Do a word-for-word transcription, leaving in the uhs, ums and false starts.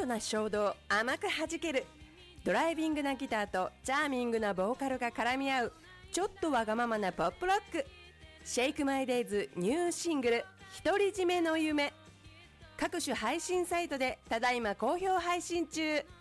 な衝動甘く弾ける、ドライビングなギターとチャーミングなボーカルが絡み合うちょっとわがままなポップロック、シェイクマイデイズニューシングル独り占めの夢、各種配信サイトでただいま好評配信中。